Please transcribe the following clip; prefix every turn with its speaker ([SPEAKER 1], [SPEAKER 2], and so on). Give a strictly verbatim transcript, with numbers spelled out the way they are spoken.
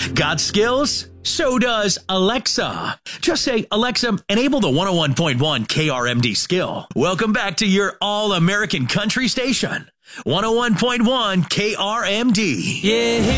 [SPEAKER 1] Got skills? So does Alexa. Just say, Alexa, enable the one oh one point one K R M D skill. Welcome back to your all-American country station. one oh one point one K R M D.
[SPEAKER 2] Yeah.